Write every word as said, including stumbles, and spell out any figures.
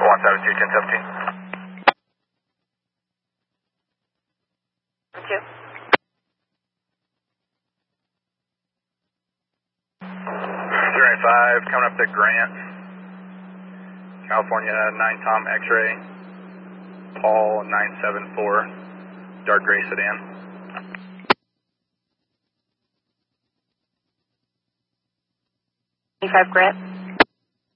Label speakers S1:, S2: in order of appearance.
S1: one seven two, ten seventeen.
S2: Two.
S1: zero eight five, coming up to Grant, California, nine Tom X-ray, Paul nine seven four, dark gray sedan.
S2: five Grant.